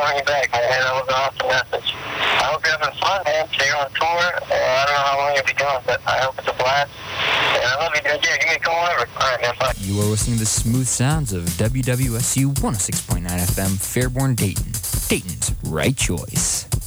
calling you back, man. That was an awesome message. I hope you're having fun, man. So you're on tour. I don't know how long you'll be going, but I hope it's a blast. And I love you, dude. Yeah, give me a call whenever. All right, man. Bye. You are listening to the smooth sounds of WWSU 106.9 FM, Fairborn, Dayton. Dayton's right choice.